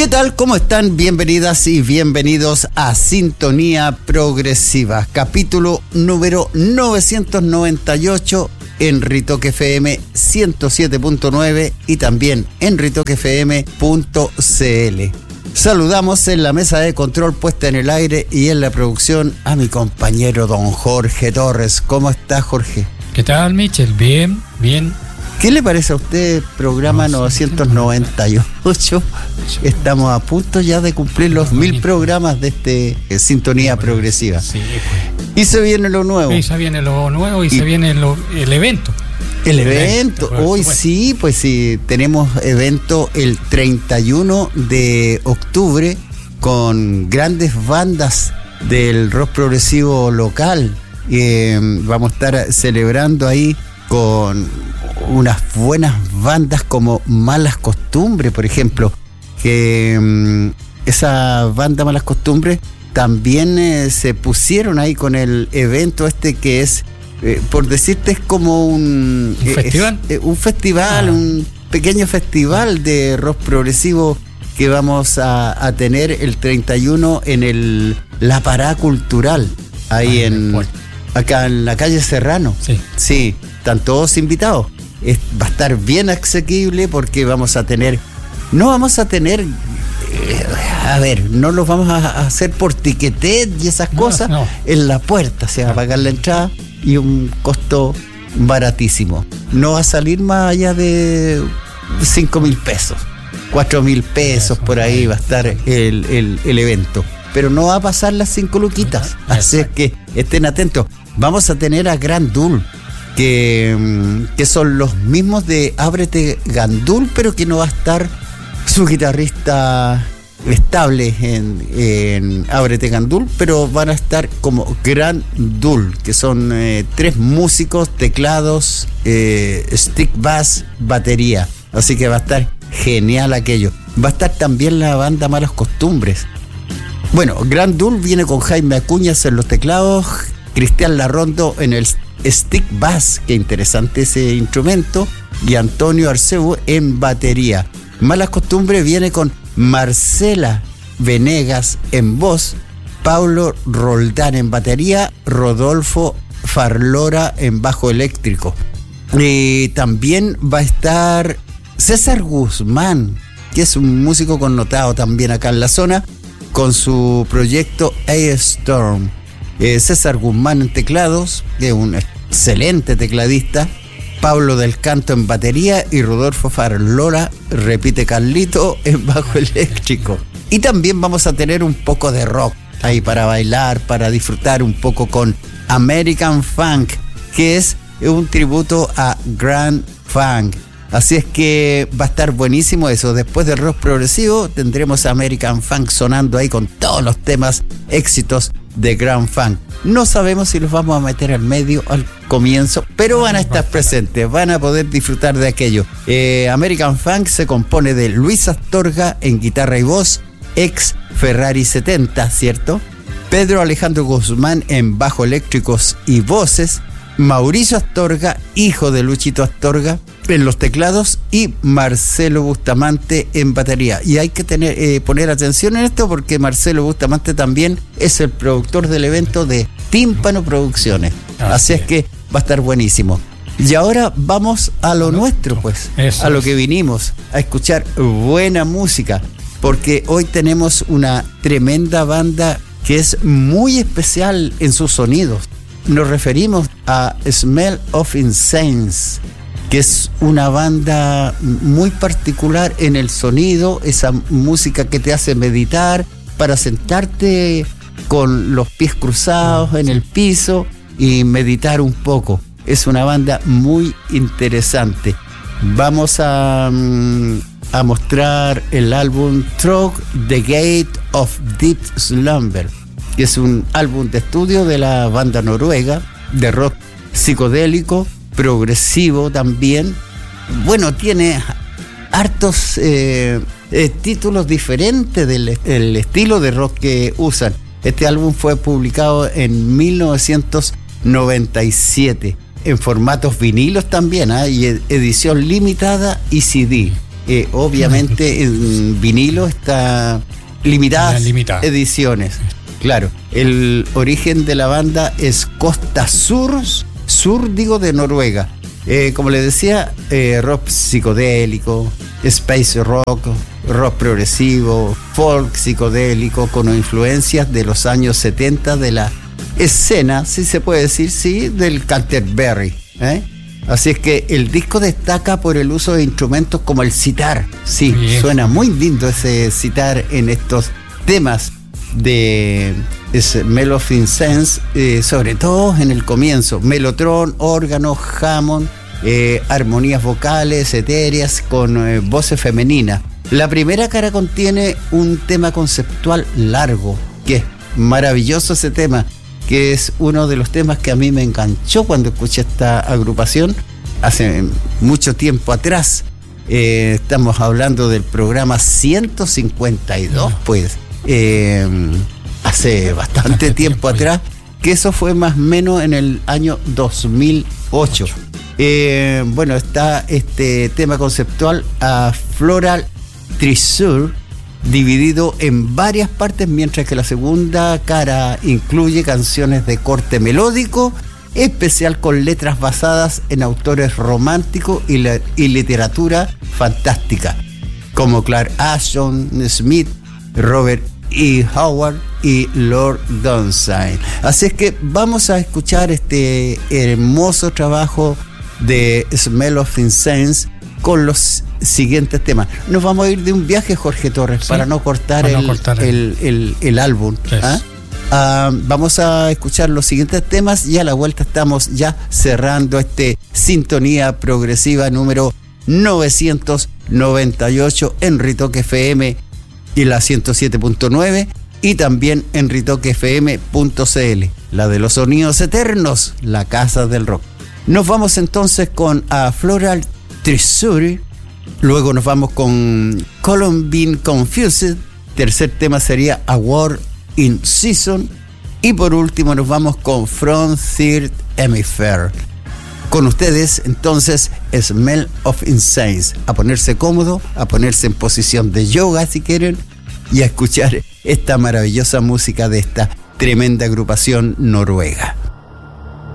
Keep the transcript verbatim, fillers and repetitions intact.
¿Qué tal? ¿Cómo están? Bienvenidas y bienvenidos a Sintonía Progresiva, capítulo número novecientos noventa y ocho en Ritoque F M ciento siete punto nueve y también en ritoque f m punto c l. Saludamos en la mesa de control puesta en el aire y en la producción a mi compañero don Jorge Torres. ¿Cómo está, Jorge? ¿Qué tal, Michel? Bien, bien. ¿Qué le parece a usted, programa novecientos noventa y ocho? Estamos a punto ya de cumplir los mil programas de este eh, Sintonía Progresiva. Sí, pues. Y se viene lo nuevo. Y se viene lo nuevo y, y se viene lo, el evento. El evento, hoy sí, pues sí, tenemos evento el treinta y uno de octubre con grandes bandas del rock progresivo local. Eh, vamos a estar celebrando ahí con unas buenas bandas como Malas Costumbres, por ejemplo, que um, esa banda Malas Costumbres también eh, se pusieron ahí con el evento este que es, eh, por decirte, es como un... ¿Un eh, festival? Es, eh, un festival, ah. un pequeño festival de rock progresivo que vamos a, a tener el treinta y uno en el La Parada Cultural, ahí ah, en... acá en la calle Serrano. Sí. Sí, están todos invitados. Es, va a estar bien asequible porque vamos a tener, no vamos a tener, eh, a ver, no los vamos a hacer por tiquetet y esas no, cosas no. En la puerta, se va a pagar la entrada y un costo baratísimo. No va a salir más allá de cinco mil pesos, cuatro mil pesos, por ahí va a estar el, el, el evento. Pero no va a pasar las cinco luquitas, así es que estén atentos. Vamos a tener a Grand Dul, que, que son los mismos de Ábrete Gandul, pero que no va a estar su guitarrista estable en, en Ábrete Gandul, pero van a estar como Grand Dul, que son eh, tres músicos, teclados, eh, stick bass, batería. Así que va a estar genial aquello. Va a estar también la banda Malas Costumbres. Bueno, Grand Dul viene con Jaime Acuñas en los teclados, Cristian Larrondo en el stick bass, qué interesante ese instrumento, y Antonio Arceu en batería. Malas Costumbres viene con Marcela Venegas en voz, Paulo Roldán en batería, Rodolfo Farlora en bajo eléctrico. Y también va a estar César Guzmán, que es un músico connotado también acá en la zona, con su proyecto A-Storm. Eh, César Guzmán en teclados, que es un excelente tecladista, Pablo del Canto en batería y Rodolfo Farlora, repite Carlito, en bajo eléctrico. Y también vamos a tener un poco de rock ahí para bailar, para disfrutar un poco con American Funk, que es un tributo a Grand Funk. Así es que va a estar buenísimo eso. Después del rock progresivo tendremos American Funk sonando ahí con todos los temas éxitos de Grand Funk. No sabemos si los vamos a meter al medio, al comienzo, pero van a estar presentes, van a poder disfrutar de aquello. Eh, American Funk se compone de Luis Astorga en guitarra y voz, ex Ferrari setenta, ¿cierto? Pedro Alejandro Guzmán en bajo eléctricos y voces, Mauricio Astorga, hijo de Luchito Astorga, en los teclados y Marcelo Bustamante en batería. Y hay que tener eh, poner atención en esto porque Marcelo Bustamante también es el productor del evento de Tímpano Producciones. Ah, Así sí. es que va a estar buenísimo. Y ahora vamos a lo nuestro, pues, Eso a lo que vinimos, a escuchar buena música, porque hoy tenemos una tremenda banda que es muy especial en sus sonidos. Nos referimos a Smell of Incense, que es una banda muy particular en el sonido, esa música que te hace meditar para sentarte con los pies cruzados en el piso y meditar un poco. Es una banda muy interesante. Vamos a, a mostrar el álbum Through the Gate of Deep Slumber, que es un álbum de estudio de la banda noruega de rock psicodélico, progresivo también. Bueno, tiene hartos eh, eh, títulos diferentes del el estilo de rock que usan. Este álbum fue publicado en mil novecientos noventa y siete en formatos vinilos también, ¿eh? Y edición limitada y C D. eh, obviamente en vinilo está limitadas Limitada. ediciones. Claro, el origen de la banda es costa sur, sur digo de Noruega. Eh, como les decía, eh, rock psicodélico, space rock, rock progresivo, folk psicodélico, con influencias de los años setenta de la escena, si se puede decir, sí, del Canterbury, ¿eh? Así es que el disco destaca por el uso de instrumentos como el sitar. Sí, bien. Suena muy lindo ese sitar en estos temas de Smell of Incense, eh, sobre todo en el comienzo. Melotron, órgano, Hammond, eh, armonías vocales, etéreas con eh, voces femeninas. La primera cara contiene un tema conceptual largo, que es maravilloso ese tema, que es uno de los temas que a mí me enganchó cuando escuché esta agrupación hace mucho tiempo atrás. Eh, estamos hablando del programa ciento cincuenta y dos, pues, eh, hace bastante tiempo atrás, que eso fue más o menos en el año dos mil ocho. Eh, bueno, está este tema conceptual a Floral Treasure, dividido en varias partes, mientras que la segunda cara incluye canciones de corte melódico, especial con letras basadas en autores románticos y, la, y literatura fantástica, como Clark Ashton Smith, Robert E. Howard y Lord Dunsany. Así es que vamos a escuchar este hermoso trabajo de Smell of Incense con los siguientes temas. Nos vamos a ir de un viaje, Jorge Torres, sí, para no cortar, para el, no cortar el, el, el, el álbum. ¿Ah? Uh, vamos a escuchar los siguientes temas y a la vuelta estamos ya cerrando este Sintonía Progresiva número novecientos noventa y ocho en Ritoque F M y la ciento siete punto nueve y también en ritoque f m punto c l, la de los sonidos eternos, la casa del rock. Nos vamos entonces con A Floral Treasure. Luego nos vamos con Columbine Confused. Tercer tema sería A War in Season. Y por último nos vamos con From Third Hemisphere. Con ustedes entonces Smell of Incense. A ponerse cómodo, a ponerse en posición de yoga si quieren, y a escuchar esta maravillosa música de esta tremenda agrupación noruega.